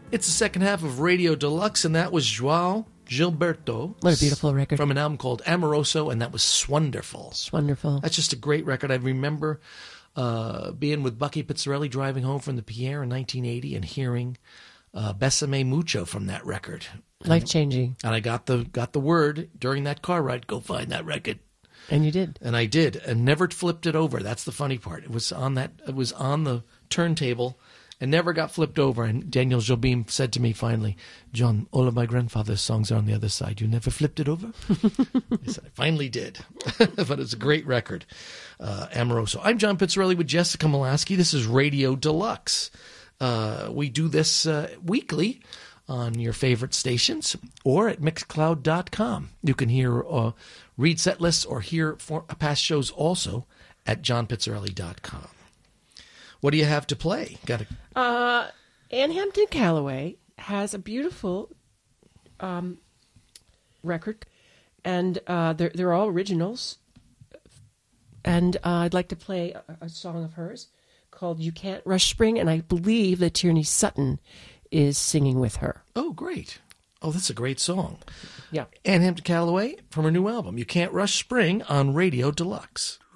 It's the second half of Radio Deluxe, and that was João Gilberto. What a beautiful record. From an album called Amoroso, and that was Swonderful. It's wonderful. That's just a great record. I remember being with Bucky Pizzarelli driving home from the Pierre in 1980 and hearing Besame Mucho from that record. Life-changing. And I got the word during that car ride, go find that record. And you did. And I did, and never flipped it over. That's the funny part. It was on the turntable and never got flipped over. And Daniel Jobim said to me finally, John, all of my grandfather's songs are on the other side. You never flipped it over? I said, I finally did. But it's a great record, Amoroso. I'm John Pizzarelli with Jessica Molaski. This is Radio Deluxe. We do this weekly on your favorite stations or at Mixcloud.com. You can hear, read set lists or hear past shows also at johnpizzarelli.com. What do you have to play? Ann Hampton Callaway has a beautiful record, and they're all originals. And I'd like to play a song of hers called You Can't Rush Spring, and I believe that Tierney Sutton is singing with her. Oh, great. Oh, that's a great song. Yeah. Ann Hampton Callaway from her new album, You Can't Rush Spring, on Radio Deluxe.